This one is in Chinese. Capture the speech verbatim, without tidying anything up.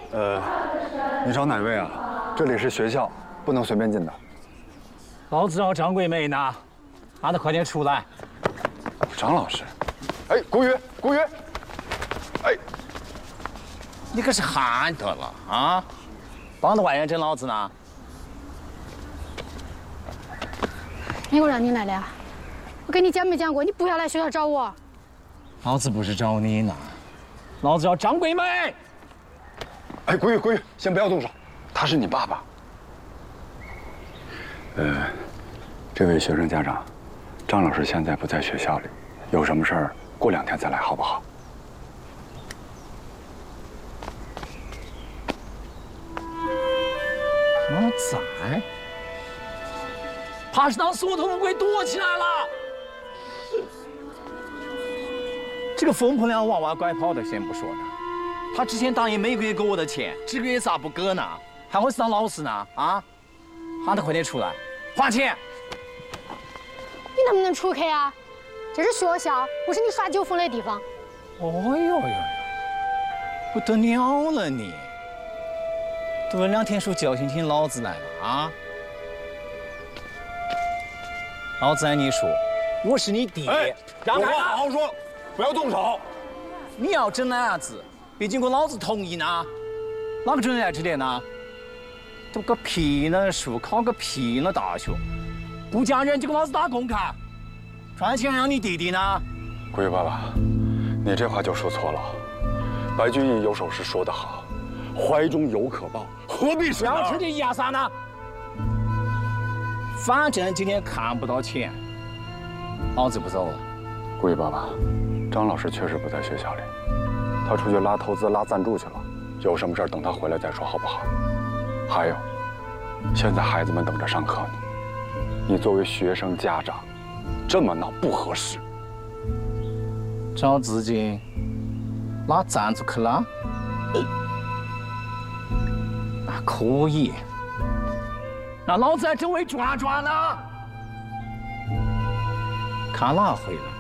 呃，你找哪位啊？这里是学校，不能随便进的。 老子找张桂梅呢，让她快点出来。 张老师，哎，古雨，古雨，哎， 你可是喊得了啊！帮着外人整老子呢？ 没我让你来的，我跟你讲没讲过，你不要来学校找我。 老子不是找你呢，老子找张桂梅。 哎，古雨，古雨，先不要动手，他是你爸爸。呃，这位学生家长，张老师现在不在学校里，有什么事儿过两天再来，好不好？ 我在，怕是当缩头乌龟躲起来了。这个疯婆娘娃娃拐跑的先不说呢，他之前答应每个月给我的钱，这个月咋不给呢？还会是当老师呢？啊！喊他快点出来，还钱！ 你能不能出去啊？这是学校，不是你耍酒疯的地方。 哦呦呦呦，不得了了你！读了两天书，教训起老子来了啊！老子按你说，我是你爹， 哎， 让他好好说，不要动手。 你要整那样子，别经过老子同意呢，哪个准你来指点呢？读个屁呢书，考个屁呢大学，不嫁人就给老子打工去，赚钱让你弟弟呢？ 古雨爸爸，你这话就说错了。白居易有首诗说得好：“怀中有可抱，何必生儿？” 要吃的牙啥呢？反正今天看不到钱，老子不走了。 古雨爸爸，张老师确实不在学校里，他出去拉投资、拉赞助去了。有什么事儿等他回来再说，好不好？还有，现在孩子们等着上课呢，你作为学生家长，这么闹不合适。 找资金，拉赞助去拉，那可以。那老子在周围转转呢，看哪回了。